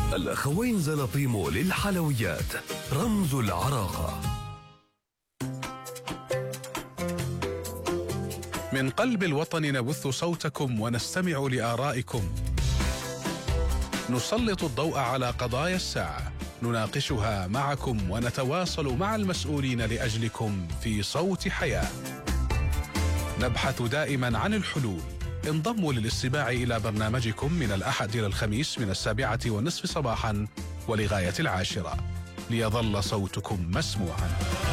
الأخوين زلطيمو للحلويات، رمز العراقة. من قلب الوطن نبث صوتكم ونستمع لآرائكم، نسلط الضوء على قضايا الساعة، نناقشها معكم ونتواصل مع المسؤولين لأجلكم في صوت حياة. نبحث دائما عن الحلول. انضموا للاستماع إلى برنامجكم من الأحد إلى الخميس من 7:30 صباحا ولغاية 10 ليظل صوتكم مسموعا.